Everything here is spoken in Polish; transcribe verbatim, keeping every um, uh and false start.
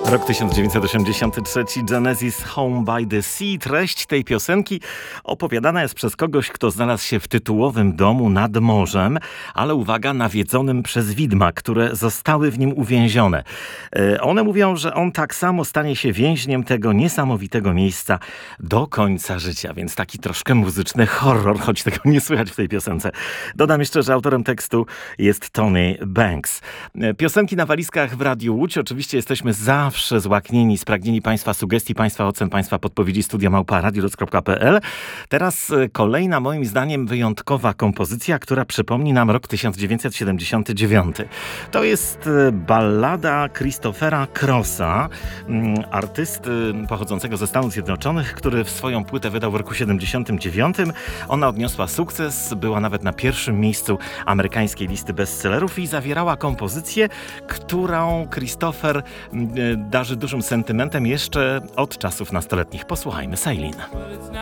Rok tysiąc dziewięćset osiemdziesiąty trzeci, Genesis Home by the Sea. Treść tej piosenki opowiadana jest przez kogoś, kto znalazł się w tytułowym domu nad morzem, ale uwaga, nawiedzonym przez widma, które zostały w nim uwięzione. One mówią, że on tak samo stanie się więźniem tego niesamowitego miejsca do końca życia, więc taki troszkę muzyczny horror, choć tego nie słychać w tej piosence. Dodam jeszcze, że autorem tekstu jest Tony Banks. Piosenki na walizkach w Radiu Łódź. Oczywiście jesteśmy zawsze złaknieni, spragnieni Państwa sugestii, Państwa ocen, Państwa podpowiedzi. Studia małpa radioluz kropka pe el. Teraz kolejna, moim zdaniem, wyjątkowa kompozycja, która przypomni nam rok tysiąc dziewięćset siedemdziesiąty dziewiąty. To jest ballada Christophera Crossa, artysty pochodzącego ze Stanów Zjednoczonych, który w swoją płytę wydał w roku siedemdziesiątym dziewiątym. Ona odniosła sukces, była nawet na pierwszym miejscu amerykańskiej listy bestsellerów i zawierała kompozycję, którą Christopher darzy dużym sentymentem jeszcze od czasów nastoletnich. Posłuchajmy, Sailin'.